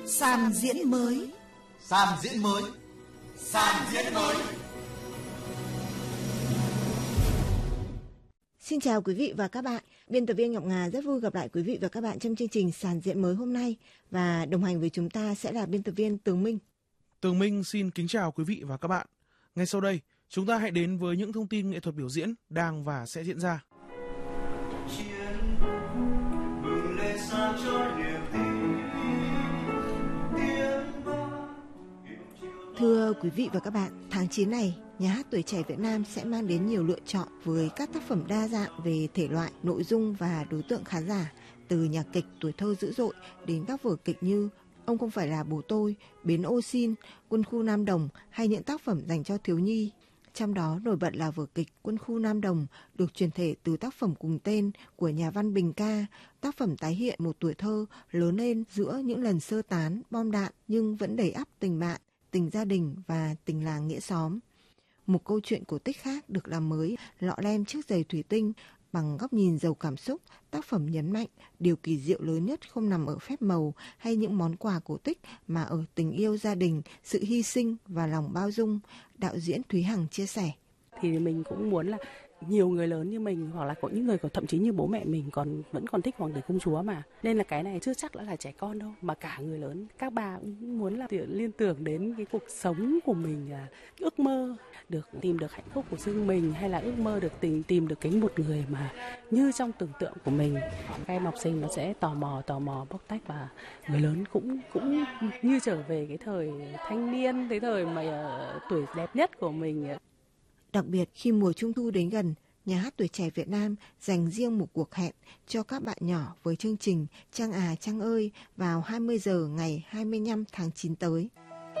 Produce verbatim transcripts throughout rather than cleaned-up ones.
Sàn diễn mới. Sàn diễn mới. Sàn diễn mới. Xin chào quý vị và các bạn. Biên tập viên Ngọc Ngà rất vui gặp lại quý vị và các bạn trong chương trình Sàn diễn mới hôm nay, và đồng hành với chúng ta sẽ là biên tập viên Tường Minh. Tường Minh xin kính chào quý vị và các bạn. Ngay sau đây, chúng ta hãy đến với những thông tin nghệ thuật biểu diễn đang và sẽ diễn ra. Thưa quý vị và các bạn, tháng chín này, Nhà hát Tuổi Trẻ Việt Nam sẽ mang đến nhiều lựa chọn với các tác phẩm đa dạng về thể loại, nội dung và đối tượng khán giả, từ nhạc kịch Tuổi Thơ Dữ Dội đến các vở kịch như Ông Không Phải Là Bố Tôi, Bến Ô Xin, Quân Khu Nam Đồng hay những tác phẩm dành cho thiếu nhi. Trong đó nổi bật là vở kịch Quân Khu Nam Đồng được chuyển thể từ tác phẩm cùng tên của nhà văn Bình Ca, tác phẩm tái hiện một tuổi thơ lớn lên giữa những lần sơ tán, bom đạn nhưng vẫn đầy ắp tình bạn, tình gia đình và tình làng nghĩa xóm. Một câu chuyện cổ tích khác được làm mới, Lọ Lem Chiếc Giày Thủy Tinh, bằng góc nhìn giàu cảm xúc. Tác phẩm nhấn mạnh điều kỳ diệu lớn nhất không nằm ở phép màu hay những món quà cổ tích, mà ở tình yêu gia đình, sự hy sinh và lòng bao dung. Đạo diễn Thúy Hằng chia sẻ. Thì mình cũng muốn là nhiều người lớn như mình, hoặc là có những người còn thậm chí như bố mẹ mình còn vẫn còn thích Hoàng tử công chúa mà. Nên là cái này chưa chắc đã là trẻ con đâu, mà cả người lớn. Các bà cũng muốn là liên tưởng đến cái cuộc sống của mình, ước mơ được tìm được hạnh phúc của riêng mình, hay là ước mơ được tìm tìm được cái một người mà như trong tưởng tượng của mình. Các em học sinh nó sẽ tò mò tò mò bóc tách, và người lớn cũng cũng như trở về cái thời thanh niên, cái thời mà uh, tuổi đẹp nhất của mình. Đặc biệt khi mùa Trung thu đến gần, Nhà hát Tuổi Trẻ Việt Nam dành riêng một cuộc hẹn cho các bạn nhỏ với chương trình Trăng À Trăng Ơi vào hai mươi giờ ngày hai mươi lăm tháng chín tới.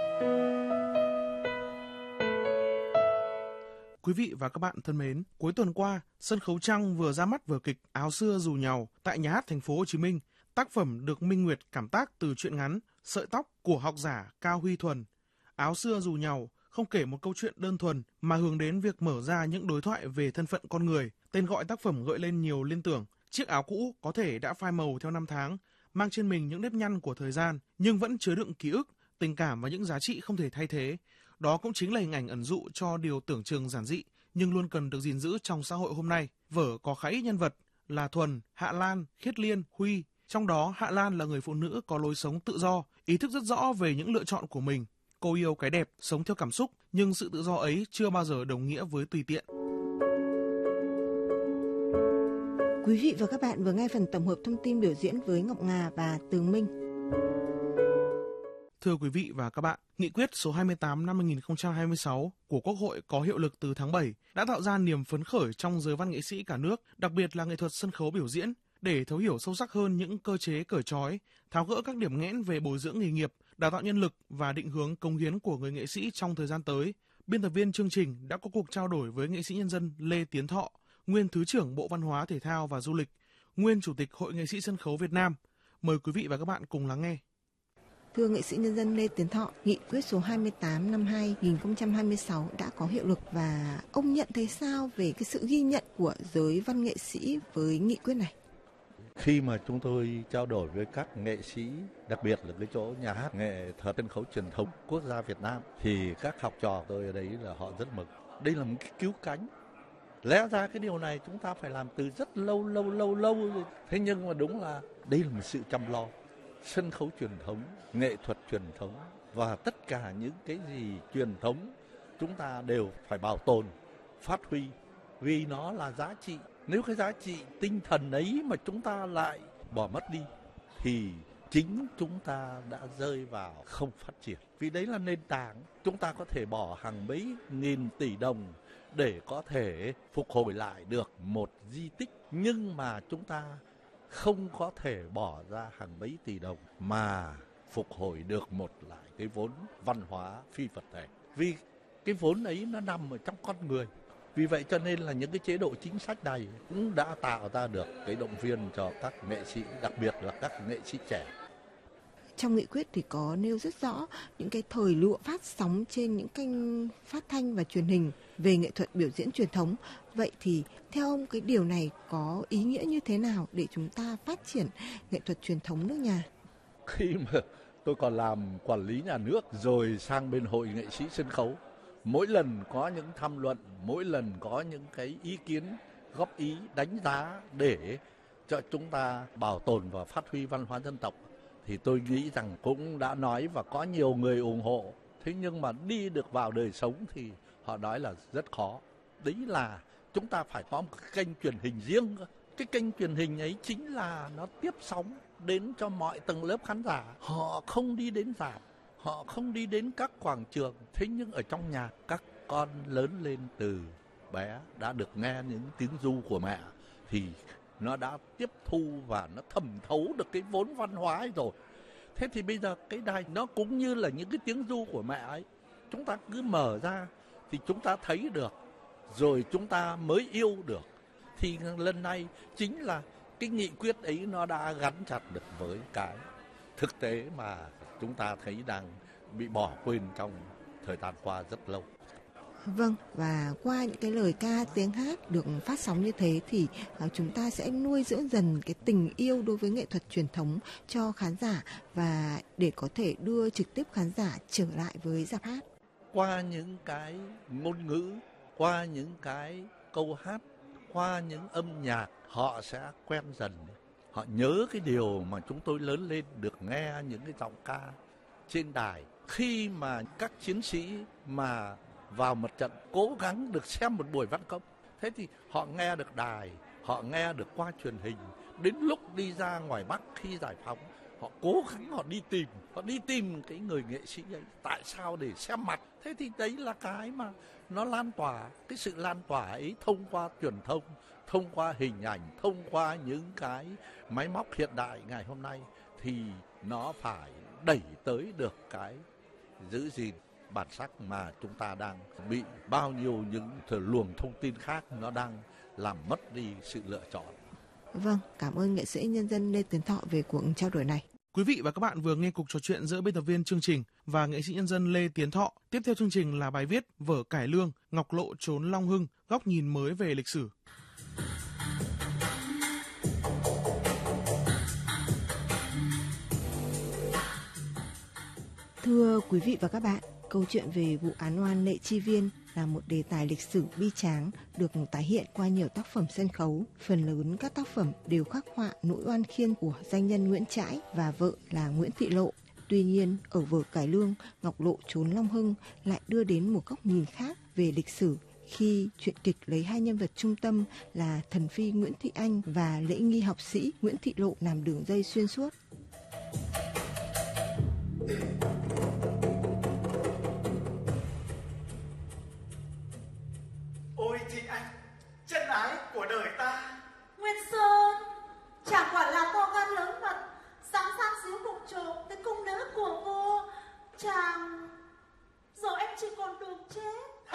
Quý vị và các bạn thân mến, cuối tuần qua, sân khấu Trăng vừa ra mắt vở kịch Áo Xưa Dù Nhàu tại Nhà hát Thành phố Hồ Chí Minh. Tác phẩm được Minh Nguyệt cảm tác từ truyện ngắn Sợi Tóc của học giả Cao Huy Thuần. Áo Xưa Dù Nhàu không kể một câu chuyện đơn thuần mà hướng đến việc mở ra những đối thoại về thân phận con người. Tên gọi tác phẩm gợi lên nhiều liên tưởng. Chiếc áo cũ có thể đã phai màu theo năm tháng, mang trên mình những nếp nhăn của thời gian, nhưng vẫn chứa đựng ký ức, tình cảm và những giá trị không thể thay thế. Đó cũng chính là hình ảnh ẩn dụ cho điều tưởng chừng giản dị, nhưng luôn cần được gìn giữ trong xã hội hôm nay. Vở có khá ít nhân vật là Thuần, Hạ Lan, Khiết Liên, Huy. Trong đó, Hạ Lan là người phụ nữ có lối sống tự do, ý thức rất rõ về những lựa chọn của mình. Cô yêu cái đẹp, sống theo cảm xúc, nhưng sự tự do ấy chưa bao giờ đồng nghĩa với tùy tiện. Quý vị và các bạn vừa nghe phần tổng hợp thông tin biểu diễn với Ngọc Ngà và Tường Minh. Thưa quý vị và các bạn, Nghị quyết số hai mươi tám năm hai nghìn không trăm hai mươi sáu của Quốc hội có hiệu lực từ tháng bảy đã tạo ra niềm phấn khởi trong giới văn nghệ sĩ cả nước, đặc biệt là nghệ thuật sân khấu biểu diễn. Để thấu hiểu sâu sắc hơn những cơ chế cởi trói, tháo gỡ các điểm nghẽn về bồi dưỡng nghề nghiệp, đào tạo nhân lực và định hướng cống hiến của người nghệ sĩ trong thời gian tới, biên tập viên chương trình đã có cuộc trao đổi với nghệ sĩ nhân dân Lê Tiến Thọ, nguyên Thứ trưởng Bộ Văn hóa Thể thao và Du lịch, nguyên Chủ tịch Hội Nghệ sĩ Sân khấu Việt Nam. Mời quý vị và các bạn cùng lắng nghe. Thưa nghệ sĩ nhân dân Lê Tiến Thọ, Nghị quyết số hai mươi tám năm hai nghìn không trăm hai mươi sáu đã có hiệu lực, và ông nhận thấy sao về cái sự ghi nhận của giới văn nghệ sĩ với nghị quyết này? Khi mà chúng tôi trao đổi với các nghệ sĩ, đặc biệt là cái chỗ Nhà hát Nghệ thuật Sân khấu Truyền thống Quốc gia Việt Nam, thì các học trò tôi ở đấy là họ rất mừng. Đây là một cái cứu cánh. Lẽ ra cái điều này chúng ta phải làm từ rất lâu lâu lâu lâu rồi. Thế nhưng mà đúng là đây là một sự chăm lo. Sân khấu truyền thống, nghệ thuật truyền thống và tất cả những cái gì truyền thống chúng ta đều phải bảo tồn, phát huy, vì nó là giá trị. Nếu cái giá trị tinh thần ấy mà chúng ta lại bỏ mất đi thì chính chúng ta đã rơi vào không phát triển. Vì đấy là nền tảng, chúng ta có thể bỏ hàng mấy nghìn tỷ đồng để có thể phục hồi lại được một di tích, nhưng mà chúng ta không có thể bỏ ra hàng mấy tỷ đồng mà phục hồi được một lại cái vốn văn hóa phi vật thể. Vì cái vốn ấy nó nằm ở trong con người. Vì vậy cho nên là những cái chế độ chính sách này cũng đã tạo ra được cái động viên cho các nghệ sĩ, đặc biệt là các nghệ sĩ trẻ. Trong nghị quyết thì có nêu rất rõ những cái thời lượng phát sóng trên những kênh phát thanh và truyền hình về nghệ thuật biểu diễn truyền thống. Vậy thì theo ông cái điều này có ý nghĩa như thế nào để chúng ta phát triển nghệ thuật truyền thống nước nhà? Khi mà Tôi còn làm quản lý nhà nước rồi sang bên hội nghệ sĩ sân khấu. Mỗi lần có những tham luận, mỗi lần có những cái ý kiến, góp ý, đánh giá để cho chúng ta bảo tồn và phát huy văn hóa dân tộc, thì tôi nghĩ rằng cũng đã nói và có nhiều người ủng hộ. Thế nhưng mà đi được vào đời sống thì họ nói là rất khó. Đấy là chúng ta phải có một kênh truyền hình riêng. Cái kênh truyền hình ấy chính là nó tiếp sóng đến cho mọi tầng lớp khán giả. Họ không đi đến rạp, họ không đi đến các quảng trường. Thế nhưng ở trong nhà, các con lớn lên từ bé đã được nghe những tiếng ru của mẹ thì nó đã tiếp thu và nó thẩm thấu được cái vốn văn hóa ấy rồi. Thế thì bây giờ cái đài nó cũng như là những cái tiếng ru của mẹ ấy. Chúng ta cứ mở ra thì chúng ta thấy được, rồi chúng ta mới yêu được. Thì lần này chính là cái nghị quyết ấy nó đã gắn chặt được với cái thực tế mà chúng ta thấy đang bị bỏ quên trong thời gian qua rất lâu. Vâng, và qua những cái lời ca tiếng hát được phát sóng như thế thì uh, chúng ta sẽ nuôi dưỡng dần cái tình yêu đối với nghệ thuật truyền thống cho khán giả, và để có thể đưa trực tiếp khán giả trở lại với rạp hát. Qua những cái ngôn ngữ, qua những cái câu hát, qua những âm nhạc, họ sẽ quen dần. Họ nhớ cái điều mà chúng tôi lớn lên được nghe những cái giọng ca trên đài. Khi mà các chiến sĩ mà vào mặt trận cố gắng được xem một buổi văn công, thế thì họ nghe được đài, họ nghe được qua truyền hình. Đến lúc đi ra ngoài Bắc khi giải phóng, họ cố gắng họ đi tìm, họ đi tìm cái người nghệ sĩ ấy. Tại sao? Để xem mặt. Thế thì đấy là cái mà nó lan tỏa, cái sự lan tỏa ấy thông qua truyền thông, thông qua hình ảnh, thông qua những cái máy móc hiện đại ngày hôm nay, thì nó phải đẩy tới được cái giữ gìn bản sắc mà chúng ta đang bị bao nhiêu những luồng thông tin khác nó đang làm mất đi sự lựa chọn. Vâng, cảm ơn nghệ sĩ nhân dân Lê Tiến Thọ về cuộc trao đổi này. Quý vị và các bạn vừa nghe cuộc trò chuyện giữa biên tập viên chương trình và nghệ sĩ nhân dân Lê Tiến Thọ. Tiếp theo chương trình là bài viết Vở cải lương, Ngọc Lộ trốn Long Hưng, góc nhìn mới về lịch sử. Thưa quý vị và các bạn, câu chuyện về vụ án oan Lệ Chi Viên là một đề tài lịch sử bi tráng được tái hiện qua nhiều tác phẩm sân khấu. Phần lớn các tác phẩm đều khắc họa nỗi oan khiên của danh nhân Nguyễn Trãi và vợ là Nguyễn Thị Lộ. Tuy nhiên, ở vở cải lương, Ngọc Lộ trốn Long Hưng lại đưa đến một góc nhìn khác về lịch sử, khi truyện kịch lấy hai nhân vật trung tâm là thần phi Nguyễn Thị Anh và lễ nghi học sĩ Nguyễn Thị Lộ làm đường dây xuyên suốt. Ôi Thị Anh, chân ái của đời ta. Nguyên Sơn, chẳng quả là to gan lớn mật, sẵn sàng xíu bụng trộm tới cung nữ của vua. Chàng, giờ em chỉ còn đường chết.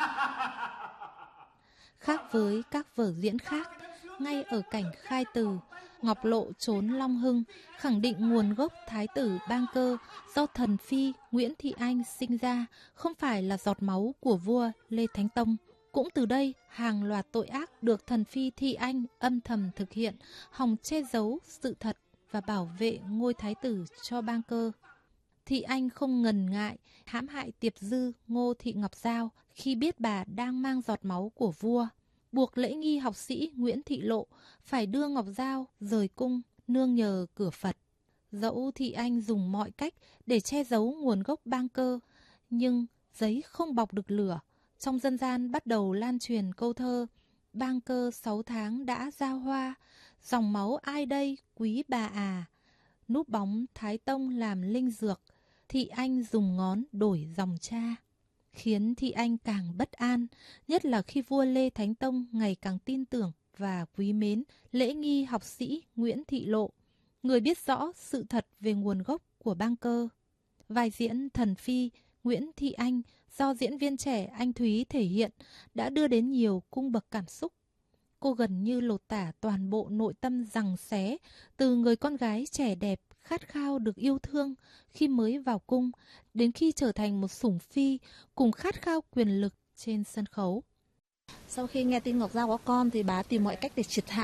Khác với các vở diễn khác, ngay ở cảnh khai từ, Ngọc Lộ trốn Long Hưng khẳng định nguồn gốc thái tử Bang Cơ do thần phi Nguyễn Thị Anh sinh ra không phải là giọt máu của vua Lê Thánh Tông. Cũng từ đây, hàng loạt tội ác được thần phi Thị Anh âm thầm thực hiện, hòng che giấu sự thật và bảo vệ ngôi thái tử cho Bang Cơ. Thị Anh không ngần ngại hãm hại tiệp dư Ngô Thị Ngọc Giao khi biết bà đang mang giọt máu của vua, buộc lễ nghi học sĩ Nguyễn Thị Lộ phải đưa Ngọc Giao rời cung nương nhờ cửa Phật. Dẫu Thị Anh dùng mọi cách để che giấu nguồn gốc Bang Cơ, nhưng giấy không bọc được lửa. Trong dân gian bắt đầu lan truyền câu thơ Bang Cơ sáu tháng đã ra hoa, dòng máu ai đây quý bà à. Núp bóng Thái Tông làm linh dược, Thị Anh dùng ngón đổi dòng cha. Khiến Thị Anh càng bất an, nhất là khi vua Lê Thánh Tông ngày càng tin tưởng và quý mến lễ nghi học sĩ Nguyễn Thị Lộ, người biết rõ sự thật về nguồn gốc của Bang Cơ. Vai diễn thần phi Nguyễn Thị Anh do diễn viên trẻ Anh Thúy thể hiện đã đưa đến nhiều cung bậc cảm xúc. Cô gần như lột tả toàn bộ nội tâm giằng xé từ người con gái trẻ đẹp khát khao được yêu thương khi mới vào cung, đến khi trở thành một sủng phi cùng khát khao quyền lực trên sân khấu. Sau khi nghe tin Ngọc Giao có con thì bà tìm mọi cách để triệt hạ,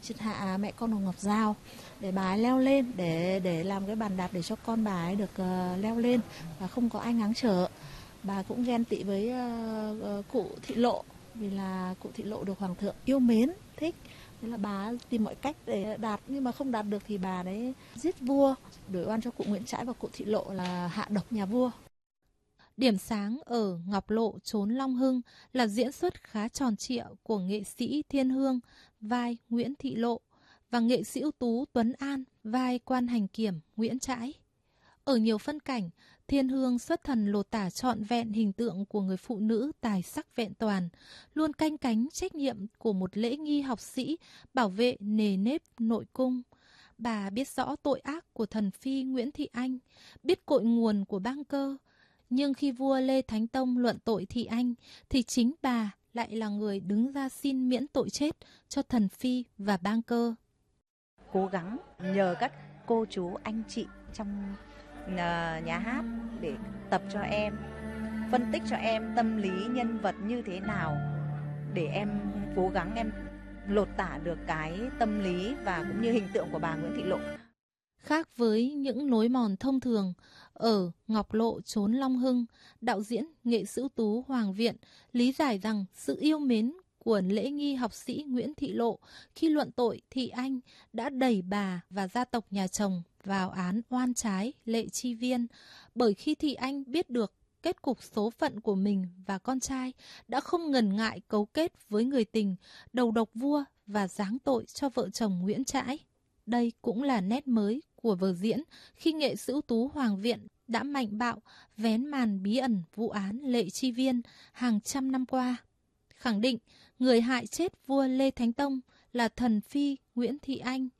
triệt hạ mẹ con Hồng Ngọc Giao để bà ấy leo lên, để để làm cái bàn đạp để cho con bà ấy được uh, leo lên và không có ai ngáng trở. Bà cũng ghen tị với uh, uh, cụ Thị Lộ vì là cụ Thị Lộ được hoàng thượng yêu mến, thích. Thế là bà tìm mọi cách để đạt, nhưng mà không đạt được thì bà đấy giết vua, đổi oan cho cụ Nguyễn Trãi và cụ Thị Lộ là hạ độc nhà vua. Điểm sáng ở Ngọc Lộ Chốn Long Hưng là diễn xuất khá tròn trịa của nghệ sĩ Thiên Hương vai Nguyễn Thị Lộ và nghệ sĩ ưu tú Tuấn An vai quan hành kiểm Nguyễn Trãi. Ở nhiều phân cảnh, Thiên Hương xuất thần lột tả trọn vẹn hình tượng của người phụ nữ tài sắc vẹn toàn, luôn canh cánh trách nhiệm của một lễ nghi học sĩ bảo vệ nề nếp nội cung. Bà biết rõ tội ác của thần phi Nguyễn Thị Anh, biết cội nguồn của bang cơ. Nhưng khi vua Lê Thánh Tông luận tội Thị Anh, thì chính bà lại là người đứng ra xin miễn tội chết cho thần phi và bang cơ. Cố gắng nhờ các cô chú anh chị trong nhà hát để tập cho em, phân tích cho em tâm lý nhân vật như thế nào, để em cố gắng em lột tả được cái tâm lý và cũng như hình tượng của bà Nguyễn Thị Lộ. Khác với những lối mòn thông thường, ở Ngọc Lộ Chốn Long Hưng, đạo diễn nghệ sĩ ưu tú Hoàng Viện lý giải rằng sự yêu mến của lễ nghi học sĩ Nguyễn Thị Lộ khi luận tội Thị Anh đã đẩy bà và gia tộc nhà chồng vào án oan trái Lệ Chi Viên, bởi khi Thị Anh biết được kết cục số phận của mình và con trai đã không ngần ngại cấu kết với người tình, đầu độc vua và giáng tội cho vợ chồng Nguyễn Trãi. Đây cũng là nét mới của vở diễn khi nghệ sĩ ưu tú Hoàng Viện đã mạnh bạo vén màn bí ẩn vụ án Lệ Chi Viên hàng trăm năm qua, khẳng định người hại chết vua Lê Thánh Tông là thần phi Nguyễn Thị Anh,